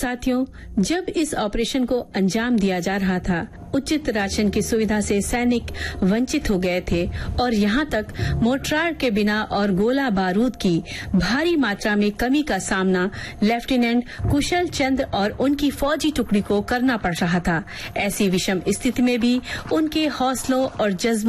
साथियों, जब इस ऑपरेशन को अंजाम दिया जा रहा था, उचित राशन की सुविधा से सैनिक वंचित हो गए थे और यहाँ तक मोर्टार के बिना और गोला बारूद की भारी मात्रा में कमी का सामना लेफ्टिनेंट कुशल चंद्र और उनकी फौजी टुकड़ी को करना पड़ रहा था। ऐसी विषम स्थिति में भी उनके हौसलों और जज्बों